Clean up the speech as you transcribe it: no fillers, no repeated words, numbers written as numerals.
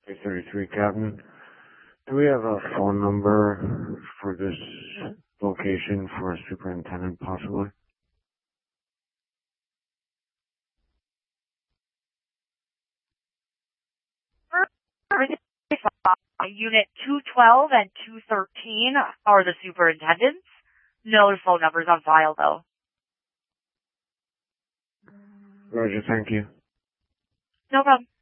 833, Captain. Do we have a phone number for this location for a superintendent, possibly? Unit 212 and 213 are the superintendents. No phone numbers on file, though. Roger, thank you. No problem.